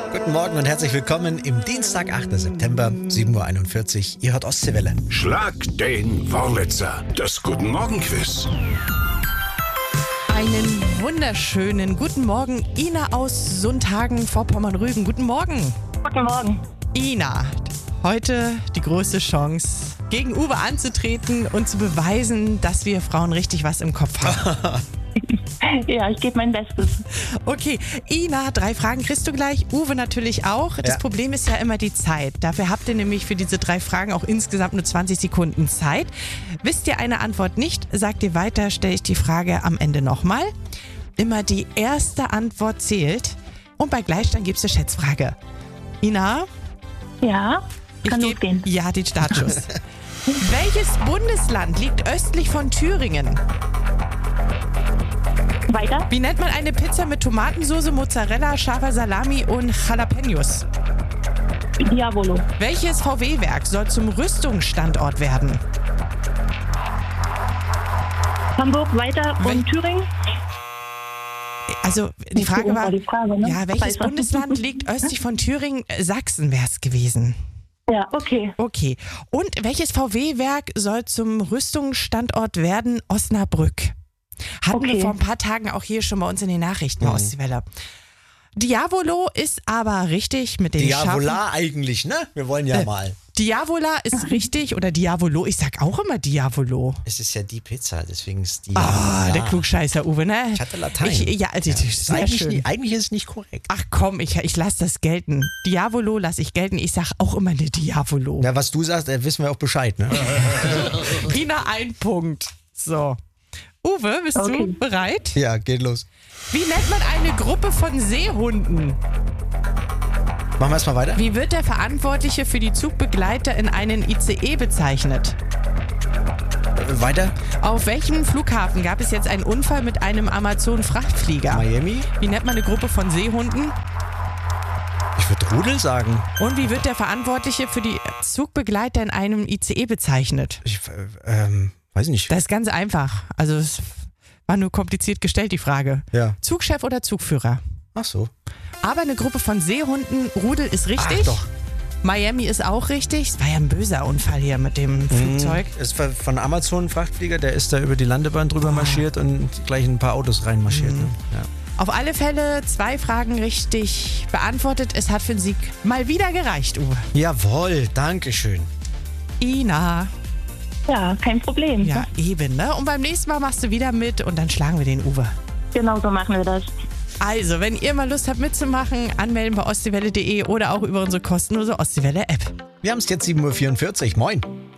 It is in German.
Guten Morgen und herzlich willkommen im Dienstag, 8. September, 7.41 Uhr. Ihr hört Ostseewelle. Schlag den Wollitzer, das Guten Morgen-Quiz. Einen wunderschönen guten Morgen, Ina aus Sundhagen, Vorpommern-Rügen. Guten Morgen. Guten Morgen. Ina, heute die größte Chance, gegen Uwe anzutreten und zu beweisen, dass wir Frauen richtig was im Kopf haben. Ja, ich gebe mein Bestes. Okay, Ina, 3 Fragen kriegst du gleich, Uwe natürlich auch. Das Problem ist ja immer die Zeit. Dafür habt ihr nämlich für diese 3 Fragen auch insgesamt nur 20 Sekunden Zeit. Wisst ihr eine Antwort nicht, sagt ihr weiter, stelle ich die Frage am Ende nochmal. Immer die erste Antwort zählt. Und bei Gleichstand gibt es eine Schätzfrage. Ina? Ja, kann Ich losgehen. Ja, den Startschuss. Welches Bundesland liegt östlich von Thüringen? Weiter? Wie nennt man eine Pizza mit Tomatensauce, Mozzarella, scharfer Salami und Jalapenos? Diavolo. Welches VW-Werk soll zum Rüstungsstandort werden? Hamburg, weiter und Thüringen? Also die Frage Thüringen war, die Frage, ne? ja, welches Scheiße. Bundesland liegt östlich von Thüringen? Sachsen wäre es gewesen. Ja, okay. Okay. Und welches VW-Werk soll zum Rüstungsstandort werden? Osnabrück. Hatten wir Okay. vor ein paar Tagen auch hier schon bei uns in den Nachrichten aus Ostseewelle. Diavolo ist aber richtig mit den Diavola eigentlich, ne? Wir wollen ja mal. Diavola ist richtig oder Diavolo. Ich sag auch immer Diavolo. Es ist ja die Pizza, deswegen ist Diavola. Ah, der Klugscheißer Uwe, ne? Ich hatte Latein. Ist sehr schön. Eigentlich ist es nicht korrekt. Ach komm, ich lasse das gelten. Diavolo lasse ich gelten. Ich sag auch immer eine Diavolo. Na, was du sagst, wissen wir auch Bescheid, ne? Ina, ein Punkt. So. Uwe, bist Okay. du bereit? Ja, geht los. Wie nennt man eine Gruppe von Seehunden? Machen wir erstmal weiter. Wie wird der Verantwortliche für die Zugbegleiter in einen ICE bezeichnet? Weiter. Auf welchem Flughafen gab es jetzt einen Unfall mit einem Amazon-Frachtflieger? Miami. Wie nennt man eine Gruppe von Seehunden? Ich würde Rudel sagen. Und wie wird der Verantwortliche für die Zugbegleiter in einem ICE bezeichnet? Weiß nicht. Das ist ganz einfach. Also es war nur kompliziert gestellt, die Frage. Ja. Zugchef oder Zugführer? Ach so. Aber eine Gruppe von Seehunden, Rudel ist richtig. Ach doch. Miami ist auch richtig. Es war ja ein böser Unfall hier mit dem Flugzeug. Es war von Amazon ein Frachtflieger, der ist da über die Landebahn drüber marschiert und gleich in ein paar Autos reinmarschiert. Ne? Ja. Auf alle Fälle 2 Fragen richtig beantwortet. Es hat für den Sieg mal wieder gereicht, Uwe. Jawohl, dankeschön. Ina. Ja, kein Problem. Ja, eben, ne? Und beim nächsten Mal machst du wieder mit und dann schlagen wir den Uwe. Genau so machen wir das. Also, wenn ihr mal Lust habt mitzumachen, anmelden bei ostseewelle.de oder auch über unsere kostenlose Ostseewelle-App. Wir haben es jetzt 7.44 Uhr. Moin.